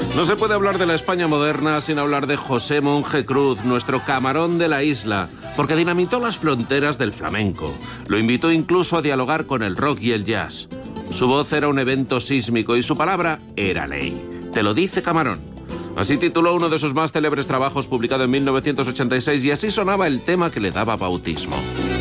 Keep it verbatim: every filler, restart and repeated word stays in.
No se puede hablar de la España moderna sin hablar de José Monje Cruz, nuestro camarón de la isla, porque dinamitó las fronteras del flamenco. Lo invitó incluso a dialogar con el rock y el jazz. Su voz era un evento sísmico y su palabra era ley. Te lo dice Camarón. Así tituló uno de sus más célebres trabajos, publicado en mil novecientos ochenta y seis, y así sonaba el tema que le daba bautismo.